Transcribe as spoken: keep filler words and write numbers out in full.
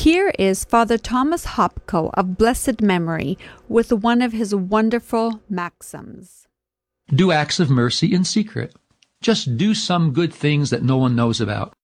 Here is Father Thomas Hopko of blessed memory with one of his wonderful maxims. Do acts of mercy in secret. Just do some good things that no one knows about.